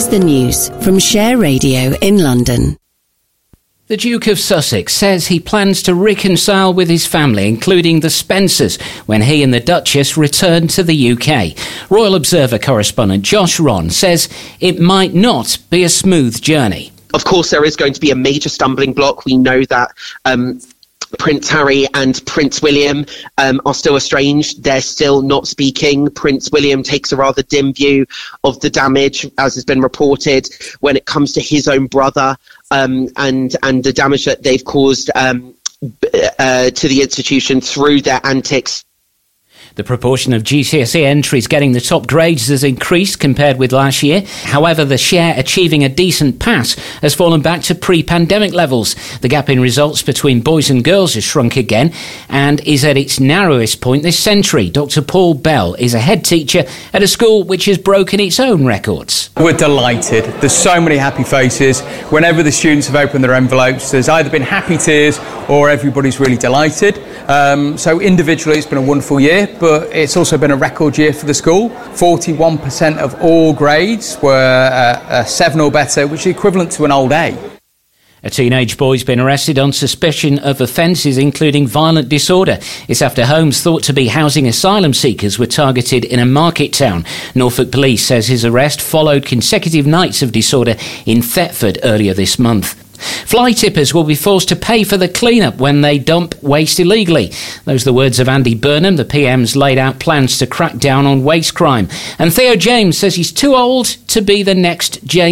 is the news from Share Radio in London. The Duke of Sussex says he plans to reconcile with his family, including the Spencers, when he and the Duchess return to the UK. Royal Observer correspondent Josh Ron says it might not be a smooth journey. Of course, there is going to be a major stumbling block. We know that Prince Harry and Prince William are still estranged. They're still not speaking. Prince William takes a rather dim view of the damage, as has been reported, when it comes to his own brother and the damage that they've caused to the institution through their antics. The proportion of GCSE entries getting the top grades has increased compared with last year. However, the share achieving a decent pass has fallen back to pre-pandemic levels. The gap in results between boys and girls has shrunk again and is at its narrowest point this century. Dr. Paul Bell is a head teacher at a school which has broken its own records. We're delighted. There's so many happy faces. Whenever the students have opened their envelopes, there's either been happy tears or everybody's really delighted. So individually, it's been a wonderful year, but it's also been a record year for the school. 41% of all grades were a 7 or better, which is equivalent to an old A. A teenage boy's been arrested on suspicion of offences including violent disorder. It's after homes thought to be housing asylum seekers were targeted in a market town. Norfolk Police says his arrest followed consecutive nights of disorder in Thetford earlier this month. Fly tippers will be forced to pay for the clean-up when they dump waste illegally. Those are the words of Andy Burnham. The PM's laid out plans to crack down on waste crime. And Theo James says he's too old to be the next James